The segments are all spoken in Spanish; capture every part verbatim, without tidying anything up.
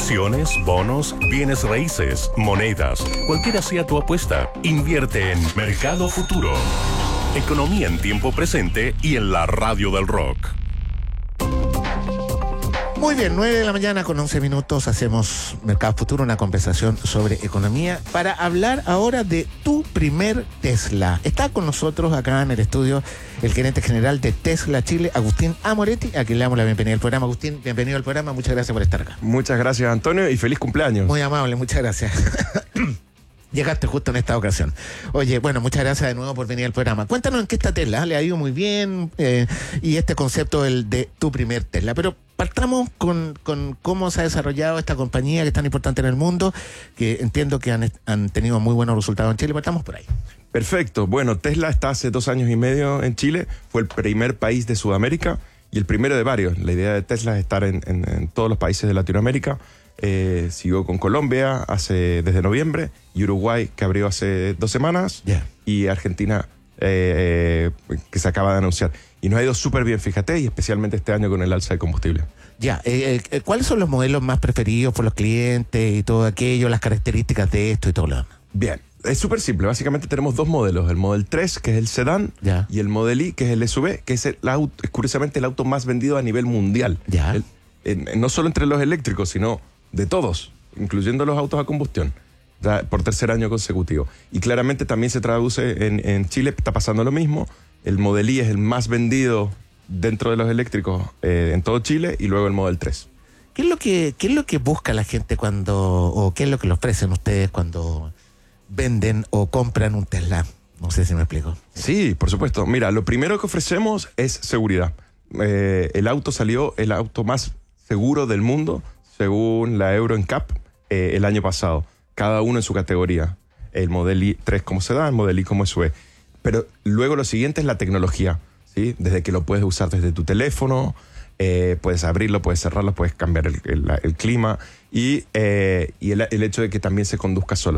Acciones, bonos, bienes raíces, monedas. Cualquiera sea tu apuesta, invierte en Mercado Futuro. Economía en tiempo presente y en la radio del rock. Muy bien, nueve de la mañana con once minutos hacemos Mercado Futuro, una conversación sobre economía para hablar ahora de tu primer Tesla. Está con nosotros acá en el estudio el gerente general de Tesla Chile, Agustín Amoretti, a quien le damos la bienvenida al programa. Agustín, bienvenido al programa, muchas gracias por estar acá. Muchas gracias, Antonio, y feliz cumpleaños. Muy amable, muchas gracias. Llegaste justo en esta ocasión. Oye, bueno, muchas gracias de nuevo por venir al programa. Cuéntanos en qué está Tesla, le ha ido muy bien, eh, y este concepto el de tu primer Tesla. Pero partamos con, con cómo se ha desarrollado esta compañía que es tan importante en el mundo, que entiendo que han, han tenido muy buenos resultados en Chile. Partamos por ahí. Perfecto. Bueno, Tesla está hace dos años y medio en Chile. Fue el primer país de Sudamérica y el primero de varios. La idea de Tesla es estar en, en, en todos los países de Latinoamérica. Eh, siguió con Colombia hace desde noviembre, y Uruguay, que abrió hace dos semanas, yeah. y Argentina, eh, eh, que se acaba de anunciar. Y nos ha ido súper bien, fíjate, y especialmente este año con el alza de combustible. Ya, eh, eh, ¿cuáles son los modelos más preferidos por los clientes y todo aquello, las características de esto y todo lo demás? Bien, es súper simple. Básicamente tenemos dos modelos, el Model tres, que es el sedán, ya. y el Model I, que es el S U V, que es, el auto, es curiosamente el auto más vendido a nivel mundial. Ya. El, en, no solo entre los eléctricos, sino de todos, incluyendo los autos a combustión, ya por tercer año consecutivo. Y claramente también se traduce en, en Chile, está pasando lo mismo. El Model I es el más vendido dentro de los eléctricos eh, en todo Chile, y luego el Model tres. ¿Qué es lo que, qué es lo que busca la gente cuando, o qué es lo que le ofrecen ustedes cuando venden o compran un Tesla? No sé si me explico. Sí, por supuesto. Mira, lo primero que ofrecemos es seguridad. Eh, el auto salió el auto más seguro del mundo, según la Euro N C A P, eh, el año pasado. Cada uno en su categoría. El Model I tres como sedán, el Model I como S U V. Pero luego lo siguiente es la tecnología, ¿sí? Desde que lo puedes usar desde tu teléfono, eh, puedes abrirlo, puedes cerrarlo, puedes cambiar el, el, el clima, y, eh, y el, el hecho de que también se conduzca solo.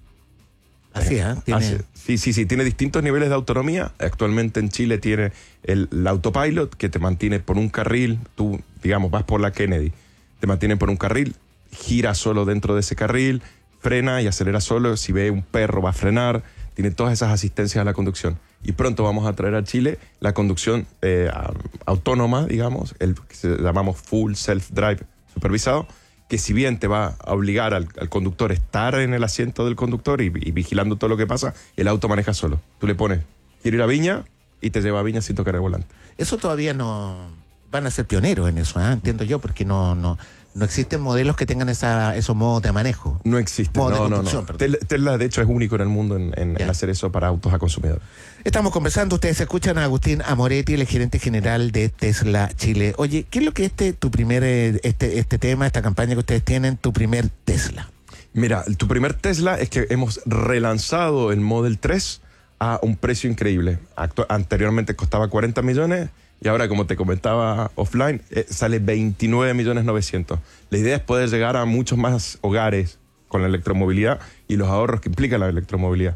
Así, ¿eh? ¿Tiene... Así, sí, sí, sí. Tiene distintos niveles de autonomía. Actualmente en Chile tiene el, el autopilot, que te mantiene por un carril. Tú, digamos, vas por la Kennedy, te mantiene por un carril, gira solo dentro de ese carril, frena y acelera solo. Si ve un perro va a frenar. Tiene todas esas asistencias a la conducción. Y pronto vamos a traer a Chile la conducción eh, autónoma, digamos, el que se llamamos full self-drive supervisado, que si bien te va a obligar al, al conductor a estar en el asiento del conductor y, y vigilando todo lo que pasa, el auto maneja solo. Tú le pones, quiero ir a Viña, y te lleva a Viña sin tocar el volante. Eso todavía no... Van a ser pioneros en eso, ¿eh? Entiendo yo, porque no, no, no existen modelos que tengan esa, esos modos de manejo. No existe, Modos no, de no, no. perdón. Tesla, de hecho, es único en el mundo en, en, en hacer eso para autos a consumidor. Estamos conversando, ustedes escuchan a Agustín Amoretti, el gerente general de Tesla Chile. Oye, ¿qué es lo que este, tu primer, este, este tema, esta campaña que ustedes tienen, tu primer Tesla? Mira, tu primer Tesla es que hemos relanzado el Model tres a un precio increíble. Actu- anteriormente costaba cuarenta millones, y ahora, como te comentaba offline, eh, sale veintinueve millones novecientos. La idea es poder llegar a muchos más hogares con la electromovilidad y los ahorros que implica la electromovilidad.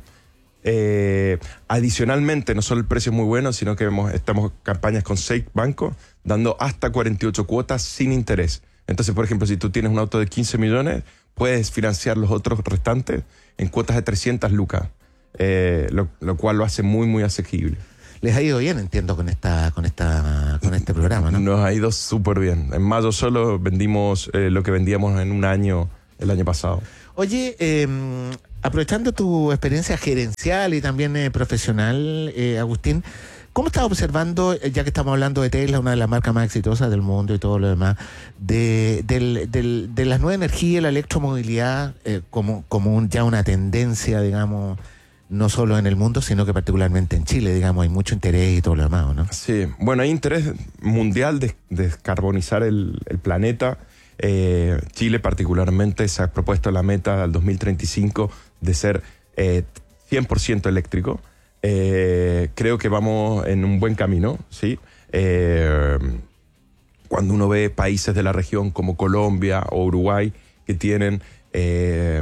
Eh, adicionalmente, no solo el precio es muy bueno, sino que vemos, estamos campañas con seis bancos dando hasta cuarenta y ocho cuotas sin interés. Entonces, por ejemplo, si tú tienes un auto de quince millones, puedes financiar los otros restantes en cuotas de trescientas lucas, eh, lo, lo cual lo hace muy, muy asequible. Les ha ido bien, entiendo, con esta, con esta, con este programa, ¿no? Nos ha ido súper bien. En mayo solo vendimos eh, lo que vendíamos en un año el año pasado. Oye, eh, aprovechando tu experiencia gerencial y también eh, profesional, eh, Agustín, ¿cómo estás observando, ya que estamos hablando de Tesla, una de las marcas más exitosas del mundo y todo lo demás, de, del, del, de las nuevas energías, la electromovilidad, eh, como, como un, ya una tendencia, digamos, no solo en el mundo, sino que particularmente en Chile, digamos, hay mucho interés y todo lo demás, ¿no? Sí, bueno, hay interés mundial de, de descarbonizar el, el planeta. Eh, Chile particularmente se ha propuesto la meta al dos mil treinta y cinco de ser eh, cien por ciento eléctrico. Eh, creo que vamos en un buen camino, ¿sí? Eh, cuando uno ve países de la región como Colombia o Uruguay que tienen... Eh,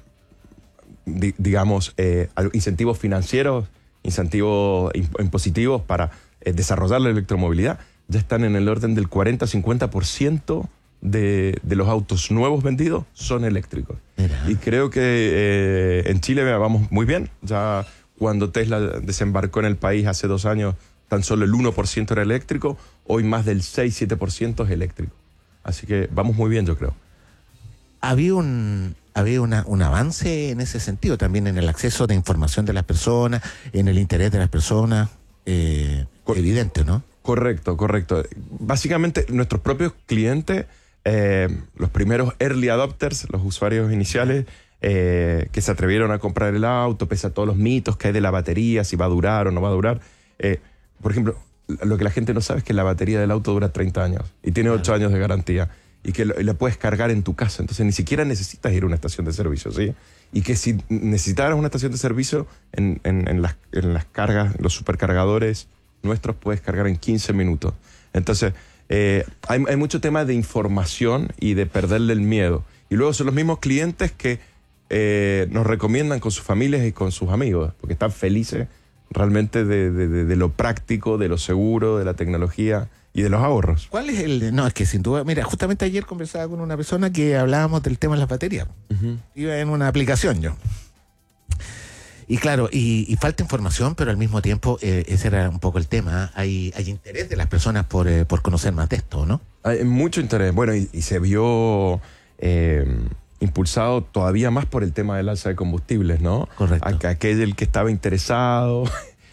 digamos, eh, incentivos financieros, incentivos impositivos para eh, desarrollar la electromovilidad, ya están en el orden del cuarenta a cincuenta por ciento de, de los autos nuevos vendidos son eléctricos. Mira. Y creo que eh, en Chile vamos muy bien. Ya cuando Tesla desembarcó en el país hace dos años, tan solo el uno por ciento era eléctrico. Hoy más del seis siete por ciento es eléctrico. Así que vamos muy bien, yo creo. Había un, había una, un avance en ese sentido, también en el acceso de información de las personas, en el interés de las personas. Eh, evidente, ¿no? Correcto, correcto. Básicamente, nuestros propios clientes, eh, los primeros early adopters, los usuarios iniciales, eh, que se atrevieron a comprar el auto, pese a todos los mitos que hay de la batería, si va a durar o no va a durar. Eh, por ejemplo, lo que la gente no sabe es que la batería del auto dura treinta años y tiene ocho años de garantía y que lo, y la puedes cargar en tu casa. Entonces, ni siquiera necesitas ir a una estación de servicio, ¿sí? Y que si necesitaras una estación de servicio, en, en, en, las, en las cargas, los supercargadores nuestros puedes cargar en quince minutos. Entonces, eh, hay, hay mucho tema de información y de perderle el miedo. Y luego son los mismos clientes que eh, nos recomiendan con sus familias y con sus amigos, porque están felices realmente de, de, de, de lo práctico, de lo seguro, de la tecnología y de los ahorros. ¿Cuál es el...? No, es que sin duda... Mira, justamente ayer conversaba con una persona que hablábamos del tema de las baterías. Uh-huh. Iba en una aplicación yo. Y claro, y, y falta información, pero al mismo tiempo eh, ese era un poco el tema. Hay, hay interés de las personas por, eh, por conocer más de esto, ¿no? Hay mucho interés. Bueno, y, y se vio eh, impulsado todavía más por el tema del alza de combustibles, ¿no? Correcto. Aqu- aquel que estaba interesado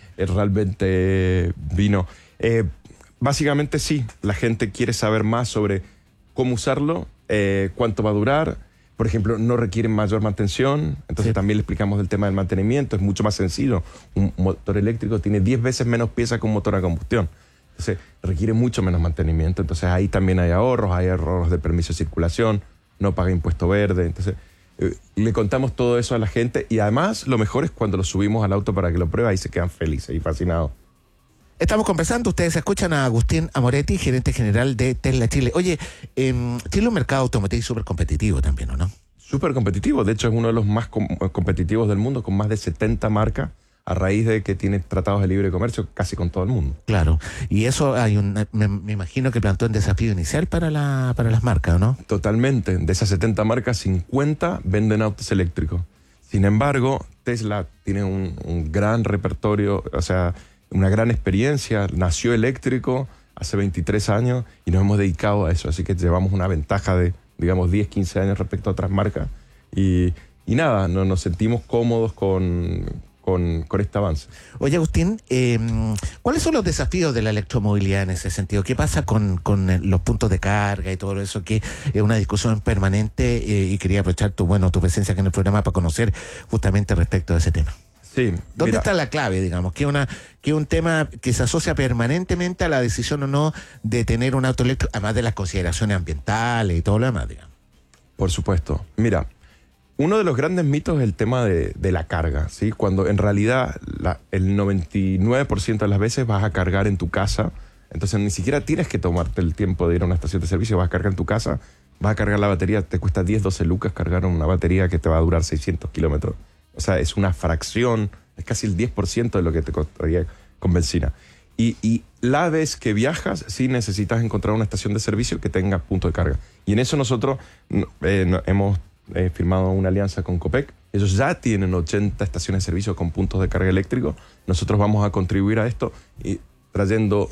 realmente vino. Eh, básicamente sí, la gente quiere saber más sobre cómo usarlo, eh, cuánto va a durar. Por ejemplo, no requieren mayor mantención, entonces sí. También le explicamos el tema del mantenimiento, es mucho más sencillo. Un motor eléctrico tiene diez veces menos piezas que un motor a combustión, entonces requiere mucho menos mantenimiento, entonces ahí también hay ahorros, hay ahorros de permiso de circulación, no paga impuesto verde, entonces eh, le contamos todo eso a la gente y además lo mejor es cuando lo subimos al auto para que lo pruebe y se quedan felices y fascinados. Estamos conversando, ustedes escuchan a Agustín Amoretti, gerente general de Tesla Chile. Oye, eh, Chile es un mercado automotriz súper competitivo también, ¿o no? Súper competitivo, de hecho es uno de los más com- competitivos del mundo, con más de setenta marcas, a raíz de que tiene tratados de libre comercio casi con todo el mundo. Claro, y eso hay un, me, me imagino que plantó un desafío inicial para, la, para las marcas, ¿no? Totalmente, de esas setenta marcas, cincuenta venden autos eléctricos. Sin embargo, Tesla tiene un, un gran repertorio, o sea... una gran experiencia, nació eléctrico hace veintitrés años y nos hemos dedicado a eso, así que llevamos una ventaja de, digamos, diez, quince años respecto a otras marcas y, y nada, no, nos sentimos cómodos con, con, con este avance. Oye, Agustín, eh, ¿cuáles son los desafíos de la electromovilidad en ese sentido? ¿Qué pasa con, con los puntos de carga y todo eso? Que es una discusión permanente eh, y quería aprovechar tu, bueno, tu presencia aquí en el programa para conocer justamente respecto a ese tema. Sí, ¿Dónde mira, está la clave, digamos? Que una que un tema que se asocia permanentemente a la decisión o no de tener un auto eléctrico, además de las consideraciones ambientales y todo lo demás, digamos. Por supuesto. Mira, uno de los grandes mitos es el tema de, de la carga, ¿sí? Cuando en realidad la, el noventa y nueve por ciento de las veces vas a cargar en tu casa, entonces ni siquiera tienes que tomarte el tiempo de ir a una estación de servicio, vas a cargar en tu casa, vas a cargar la batería, te cuesta diez, doce lucas cargar una batería que te va a durar seiscientos kilómetros. O sea, es una fracción, es casi el diez por ciento de lo que te costaría con benzina. Y, y la vez que viajas, sí necesitas encontrar una estación de servicio que tenga punto de carga. Y en eso nosotros eh, no, hemos eh, firmado una alianza con Copec. Ellos ya tienen ochenta estaciones de servicio con puntos de carga eléctrico. Nosotros vamos a contribuir a esto y trayendo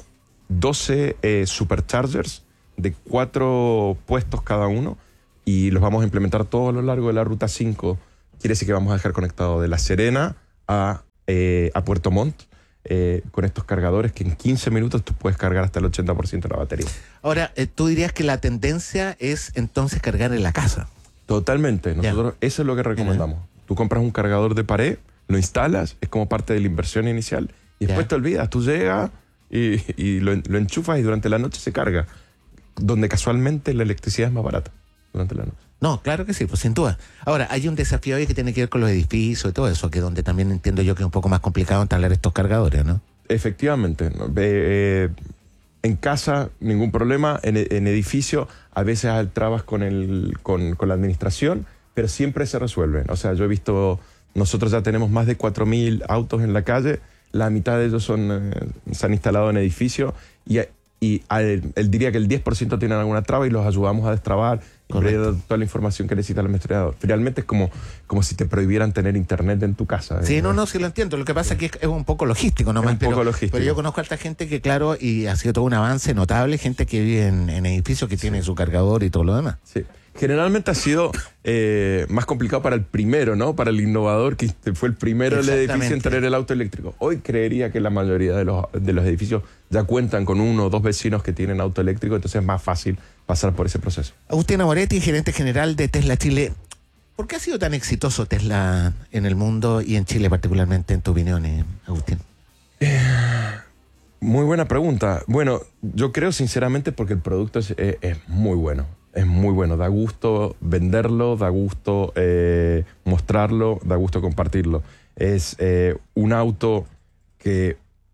doce eh, superchargers de cuatro puestos cada uno y los vamos a implementar todo a lo largo de la Ruta cinco. Quiere decir que vamos a dejar conectado de La Serena a, eh, a Puerto Montt eh, con estos cargadores que en quince minutos tú puedes cargar hasta el ochenta por ciento de la batería. Ahora, eh, tú dirías que la tendencia es entonces cargar en la casa. Totalmente. Nosotros ya. Eso es lo que recomendamos. Ya. Tú compras un cargador de pared, lo instalas, es como parte de la inversión inicial y después ya. Te olvidas. Tú llegas y, y lo, lo enchufas y durante la noche se carga, donde casualmente la electricidad es más barata durante la noche. No, claro que sí, pues sin duda. Ahora, hay un desafío ahí que tiene que ver con los edificios y todo eso, que donde también entiendo yo que es un poco más complicado instalar estos cargadores, ¿no? Efectivamente. ¿no? Eh, en casa, ningún problema. En, en edificio, a veces hay trabas con, el, con, con la administración, pero siempre se resuelven. O sea, yo he visto, nosotros ya tenemos más de cuatro mil autos en la calle, la mitad de ellos son, eh, se han instalado en edificio y y él, él diría que el diez por ciento tienen alguna traba y los ayudamos a destrabar, toda la información que necesita el administrador. Finalmente es como, como si te prohibieran tener internet en tu casa. Sí, ¿eh? no, no, sí lo entiendo. Lo que pasa es que es un poco logístico, ¿no? Es un pero, poco logístico. Pero yo conozco a esta gente que, claro, y ha sido todo un avance notable, gente que vive en, en edificios que sí. tiene su cargador y todo lo demás. Sí. Generalmente ha sido eh, más complicado para el primero, ¿no? Para el innovador, que fue el primero del edificio en tener el auto eléctrico. Hoy creería que la mayoría de los, de los edificios ya cuentan con uno o dos vecinos que tienen auto eléctrico, entonces es más fácil pasar por ese proceso. Agustín Amoretti, gerente general de Tesla Chile. ¿Por qué ha sido tan exitoso Tesla en el mundo y en Chile particularmente, en tu opinión, eh, Agustín? Eh, muy buena pregunta. Bueno, yo creo sinceramente porque el producto es, es, es muy bueno. Es muy bueno, da gusto venderlo, da gusto eh, mostrarlo, da gusto compartirlo. Es eh, un auto que,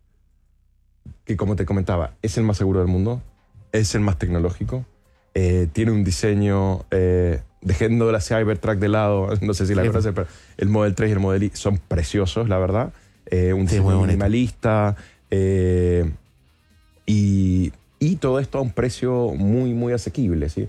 que, como te comentaba, es el más seguro del mundo, es el más tecnológico, eh, tiene un diseño, eh, dejando la Cybertruck de lado, no sé si la sí, conoces, pero el Model tres y el Model Y son preciosos, la verdad. Eh, un sí, diseño minimalista eh, y, y todo esto a un precio muy, muy asequible, ¿sí?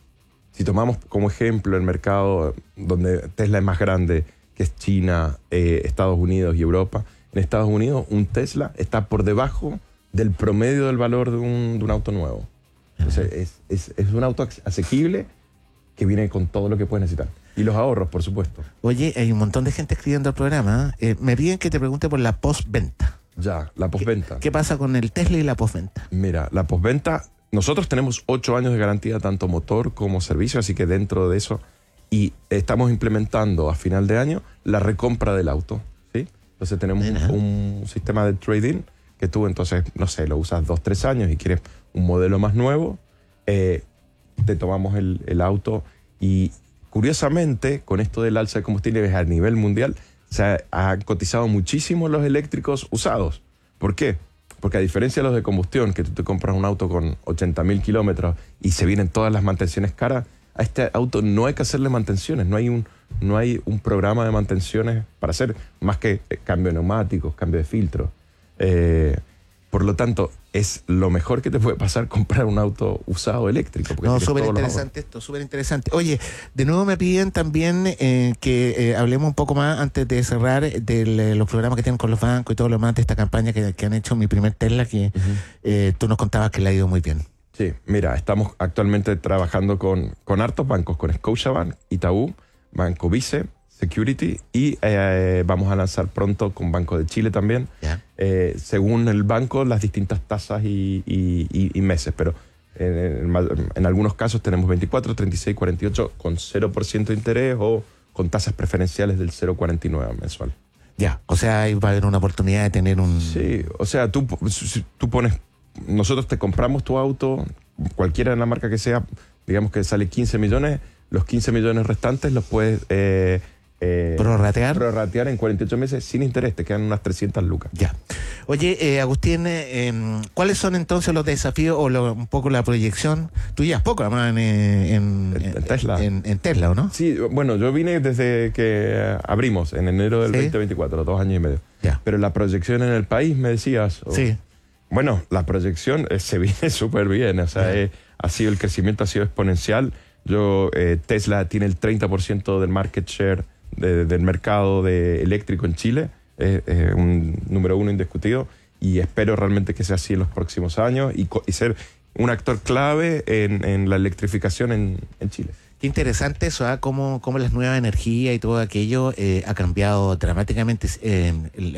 Si tomamos como ejemplo el mercado donde Tesla es más grande, que es China, eh, Estados Unidos y Europa, en Estados Unidos un Tesla está por debajo del promedio del valor de un, de un auto nuevo. Entonces es, es, es un auto asequible que viene con todo lo que puedes necesitar. Y los ahorros, por supuesto. Oye, hay un montón de gente escribiendo el programa. Eh, me piden que te pregunte por la postventa. Ya, la postventa. ¿Qué, ¿Qué pasa con el Tesla y la postventa? Mira, la postventa... Nosotros tenemos ocho años de garantía, tanto motor como servicio, así que dentro de eso, y estamos implementando a final de año la recompra del auto, ¿sí? Entonces tenemos un, un sistema de trading que tú, entonces, no sé, lo usas dos, tres años y quieres un modelo más nuevo, eh, te tomamos el, el auto y, curiosamente, con esto del alza de combustibles a nivel mundial, se ha, ha cotizado muchísimo los eléctricos usados. ¿Por qué? Porque a diferencia de los de combustión, que tú te compras un auto con ochenta mil kilómetros y se vienen todas las mantenciones caras, a este auto no hay que hacerle mantenciones, no hay un, no hay un programa de mantenciones para hacer más que cambio de neumáticos, cambio de filtros. Eh, por lo tanto, es lo mejor que te puede pasar comprar un auto usado eléctrico. No, súper interesante esto, súper interesante. Oye, de nuevo me piden también eh, que eh, hablemos un poco más antes de cerrar de eh, los programas que tienen con los bancos y todo lo demás de esta campaña que, que han hecho Mi Primer Tesla, que uh-huh. eh, tú nos contabas que le ha ido muy bien. Sí, mira, estamos actualmente trabajando con, con hartos bancos, con Scotiabank, Itaú, Banco Vice, Security y eh, vamos a lanzar pronto con Banco de Chile también. Yeah. Eh, según el banco, las distintas tasas y, y, y, y meses, pero en, en, en algunos casos tenemos veinticuatro, treinta y seis, cuarenta y ocho con cero por ciento de interés o con tasas preferenciales del cero coma cuarenta y nueve mensual. Ya, yeah. O sea, ahí va a haber una oportunidad de tener un... Sí, o sea, tú, tú pones... Nosotros te compramos tu auto, cualquiera de la marca que sea, digamos que sale quince millones, los quince millones restantes los puedes... Eh, Eh, prorratear prorratear en cuarenta y ocho meses sin interés, te quedan unas trescientas lucas. Ya. Oye, eh, Agustín, eh, ¿cuáles son entonces los desafíos o lo, un poco la proyección? Tú ya es poco, además, en, en, en, en Tesla. En, en Tesla, ¿o no? Sí, bueno, yo vine desde que abrimos, en enero del ¿Sí? veinte veinticuatro, dos años y medio. Ya. Pero la proyección en el país, me decías. O, sí. Bueno, la proyección eh, se viene súper bien, o sea, eh, ha sido, el crecimiento ha sido exponencial. Yo, eh, Tesla tiene el treinta por ciento del market share De, del mercado de eléctrico en Chile, es eh, eh, un número uno indiscutido y espero realmente que sea así en los próximos años y, y ser un actor clave en, en la electrificación en, en Chile. Qué interesante eso, ¿eh? cómo, cómo las nuevas energías y todo aquello eh, ha cambiado dramáticamente eh, el,